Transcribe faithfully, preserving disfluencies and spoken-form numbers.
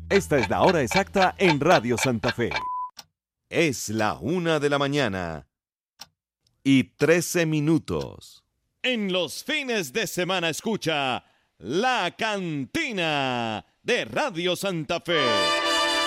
Esta es la hora exacta en Radio Santa Fe. Es la una de la mañana y trece minutos. En los fines de semana escucha La Cantina de Radio Santa Fe.